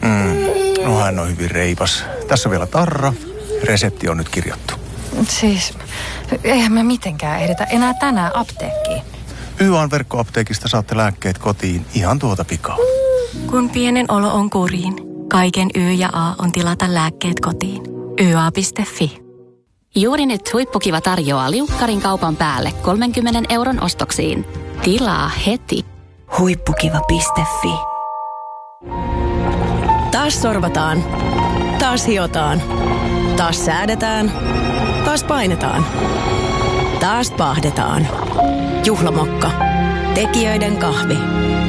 No hän on hyvin reipas. Tässä vielä tarra. Resepti on nyt kirjattu. Siis, eihän me mitenkään edetä enää tänään apteekkiin. YAn verkkoapteekista saatte lääkkeet kotiin ihan tuota pikaa. Kun pienen olo on kuriin, kaiken Y ja A on tilata lääkkeet kotiin. YA.fi. Juuri nyt Huippukiva tarjoaa liukkarin kaupan päälle 30 € ostoksiin. Tilaa heti. Huippukiva.fi. Taas sorvataan. Taas hiotaan. Taas säädetään. Taas painetaan. Taas paahdetaan. Juhlamokka. Tekijöiden kahvi.